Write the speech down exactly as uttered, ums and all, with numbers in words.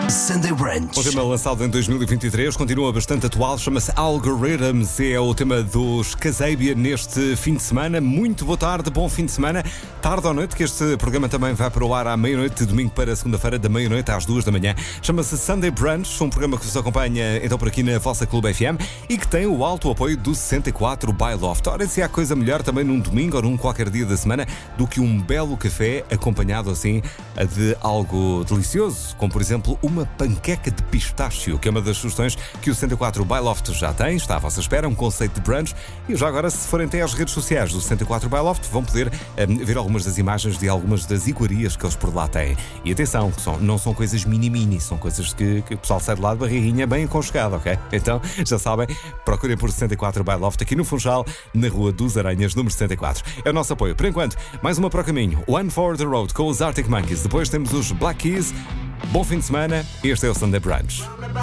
Sunday Brunch. O tema lançado em dois mil e vinte e três continua bastante atual, chama-se Algorithms, é o tema dos Kasabian neste fim de semana. Muito boa tarde, bom fim de semana, tarde ou noite, que este programa também vai para o ar à meia-noite, de domingo para segunda-feira, da meia-noite às duas da manhã. Chama-se Sunday Brunch, um programa que vos acompanha então por aqui na vossa Clube F M e que tem o alto apoio do sessenta e quatro by Loft. Ora, se há coisa melhor também num domingo ou num qualquer dia da semana do que um belo café acompanhado assim de algo delicioso, como por exemplo uma panqueca de pistácio, que é uma das sugestões que o sessenta e quatro by Loft já tem, está à vossa espera, um conceito de brunch. E já agora, se forem até às redes sociais do sessenta e quatro by Loft, vão poder um, ver algumas das imagens de algumas das iguarias que eles por lá têm. E atenção, são, não são coisas mini-mini, são coisas que, que o pessoal sai de lá de barriguinha bem aconchegado, ok? Então, já sabem, procurem por sessenta e quatro by Loft aqui no Funchal, na Rua dos Aranhas, número sessenta e quatro. É o nosso apoio. Por enquanto, mais uma para o caminho. One for the Road com os Arctic Monkeys. Depois temos os Black Keys. Bom fim de semana, este é o Sunday Brunch.